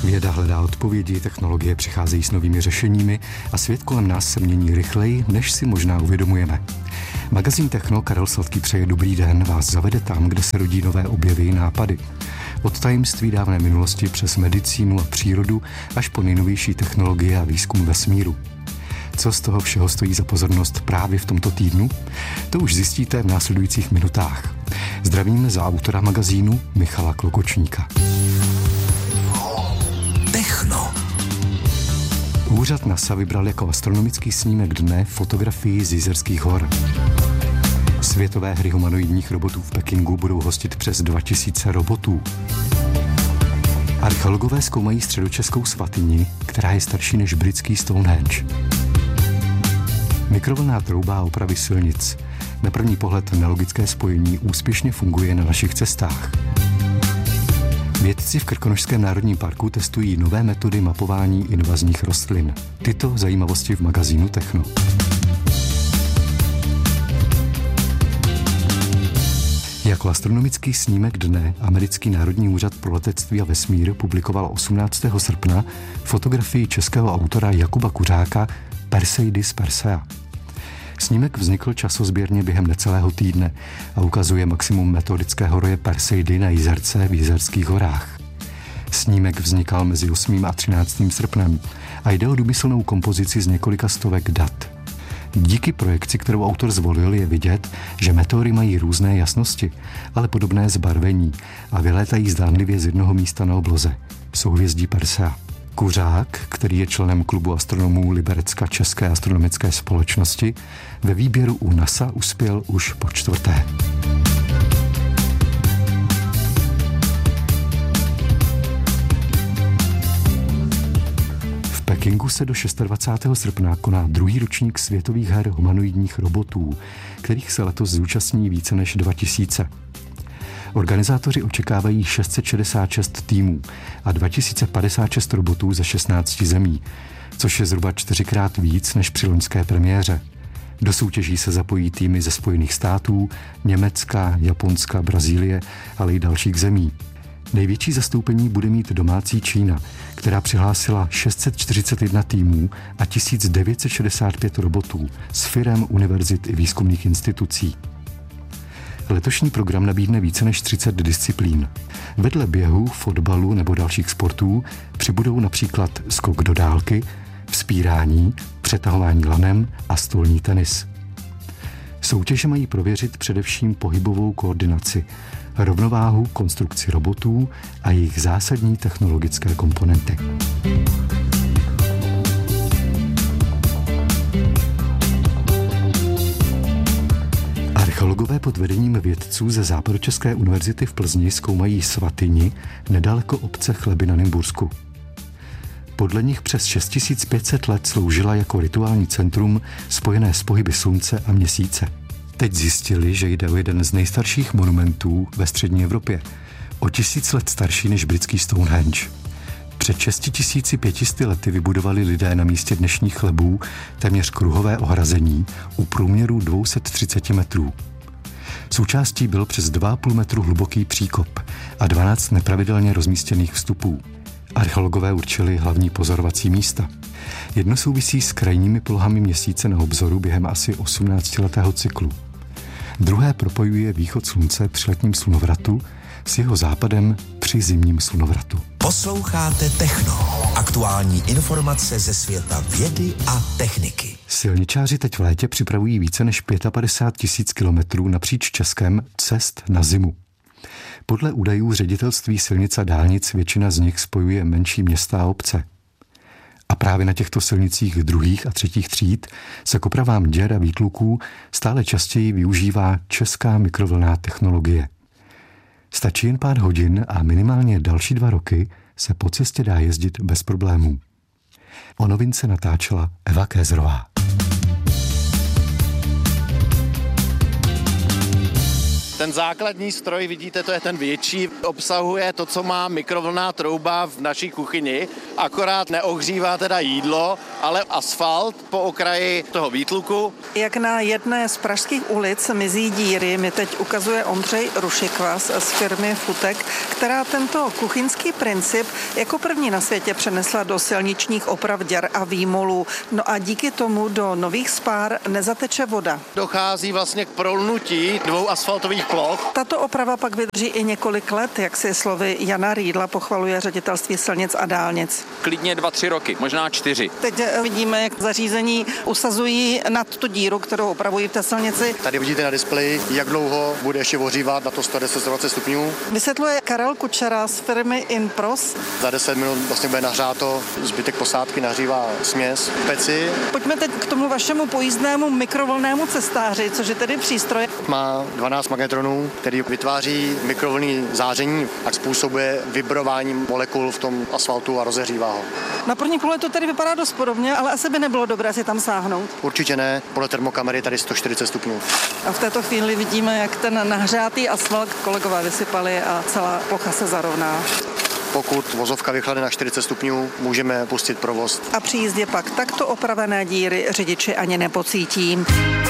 Věda hledá odpovědi, technologie přicházejí s novými řešeními a svět kolem nás se mění rychleji, než si možná uvědomujeme. Magazín Techno Karel Sladký přeje dobrý den, vás zavede tam, kde se rodí nové objevy, nápady. Od tajemství dávné minulosti přes medicínu a přírodu až po nejnovější technologie a výzkum vesmíru. Co z toho všeho stojí za pozornost právě v tomto týdnu? To už zjistíte v následujících minutách. Zdravíme za autora magazínu Michala Klokočníka. Techno. Úřad NASA vybral jako astronomický snímek dne fotografii z Jizerských hor. Světové hry humanoidních robotů v Pekingu budou hostit přes 2000 robotů. Archeologové zkoumají středočeskou svatyni, která je starší než britský Stonehenge. Mikrovlnná trouba a opravy silnic. Na první pohled nelogické spojení úspěšně funguje na našich cestách. Vědci v Krkonošském národním parku testují nové metody mapování invazních rostlin. Tyto zajímavosti v magazínu Techno. Jako astronomický snímek dne Americký národní úřad pro letectví a vesmír publikoval 18. srpna fotografii českého autora Jakuba Kuřáka Perseidis Persea. Snímek vznikl časozběrně během necelého týdne a ukazuje maximum metodického roje Perseidy na Jizerce v Jizerských horách. Snímek vznikal mezi 8. a 13. srpnem a jde o důmyslnou kompozici z několika stovek dat. Díky projekci, kterou autor zvolil, je vidět, že meteory mají různé jasnosti, ale podobné zbarvení a vylétají zdánlivě z jednoho místa na obloze, souhvězdí Persea. Kuřák, který je členem klubu astronomů Liberecka České astronomické společnosti, ve výběru u NASA uspěl už po 4. V Pekingu se do 26. srpna koná druhý ročník světových her humanoidních robotů, kterých se letos zúčastní více než 2000. Organizátoři očekávají 666 týmů a 2056 robotů ze 16 zemí, což je zhruba 4krát víc než při loňské premiéře. Do soutěží se zapojí týmy ze Spojených států, Německa, Japonska, Brazílie, ale i dalších zemí. Největší zastoupení bude mít domácí Čína, která přihlásila 641 týmů a 1965 robotů z firem, univerzit i výzkumných institucí. Letošní program nabídne více než 30 disciplín. Vedle běhu, fotbalu nebo dalších sportů přibudou například skok do dálky, vzpírání, přetahování lanem a stolní tenis. Soutěže mají prověřit především pohybovou koordinaci, rovnováhu, konstrukci robotů a jejich zásadní technologické komponenty. Archeologové pod vedením vědců ze Západočeské univerzity v Plzni zkoumají svatyni nedaleko obce Chleby na Nymbursku. Podle nich přes 6500 let sloužila jako rituální centrum spojené s pohyby slunce a měsíce. Teď zjistili, že jde o jeden z nejstarších monumentů ve střední Evropě, o 1000 let starší než britský Stonehenge. Před 6500 lety vybudovali lidé na místě dnešních Chlebů téměř kruhové ohrazení u průměru 230 metrů. Součástí byl přes 2,5 metru hluboký příkop a 12 nepravidelně rozmístěných vstupů. Archeologové určili hlavní pozorovací místa. Jedno souvisí s krajními polohami měsíce na obzoru během asi 18letého cyklu. Druhé propojuje východ slunce při letním slunovratu s jeho západem při zimním slunovratu. Posloucháte Techno. Aktuální informace ze světa vědy a techniky. Silničáři teď v létě připravují více než 55 000 kilometrů napříč Českem cest na zimu. Podle údajů ředitelství silnic a dálnic většina z nich spojuje menší města a obce. A právě na těchto silnicích 2. a 3. tříd se k opravám děr a výtluků stále častěji využívá česká mikrovlnná technologie. Stačí jen pár hodin a minimálně další 2 roky se po cestě dá jezdit bez problémů. O novince natáčela Eva Kézrová. Ten základní stroj, vidíte, to je ten větší, obsahuje to, co má mikrovlnná trouba v naší kuchyni, akorát neohřívá teda jídlo, ale asfalt po okraji toho výtluku. Jak na jedné z pražských ulic mizí díry, mi teď ukazuje Ondřej Rušikvas z firmy Futek, která tento kuchyňský princip jako první na světě přenesla do silničních oprav děr a výmolů. No a díky tomu do nových spár nezateče voda. Dochází vlastně k prolnutí 2 asfaltových ploch. Tato oprava pak vydrží i několik let, jak si slovy Jana Rýdla pochvaluje Ředitelství silnic a dálnic. Klidně 2-3 roky, možná 4. Teď vidíme, jak zařízení usazují nad tu díru, kterou opravují v té silnici. Tady vidíte na displeji, jak dlouho bude ještě ohřívat na to 110 stupňů. Vysvětluje Karel Kučera z firmy Inpros. Za 10 minut vlastně bude nahřáto, zbytek posádky nahřívá směs v peci. Pojďme teď k tomu vašemu pojízdnému mikrovlnnému cestáři, což je tedy přístroj. Má 12 magnetronů, který vytváří mikrovlnný záření a způsobuje vibrování molekul v tom asfaltu a rozehřívá ho. Na první pohled to tady vypadá dost podobně, ale asi by nebylo dobré si tam sáhnout. Určitě ne, podle termokamery tady 140 stupňů. A v této chvíli vidíme, jak ten nahřátý asfalt kolegové vysypali a celá plocha se zarovná. Pokud vozovka vychlade na 40 stupňů, můžeme pustit provoz. A při jízdě pak takto opravené díry řidiči ani nepocítí.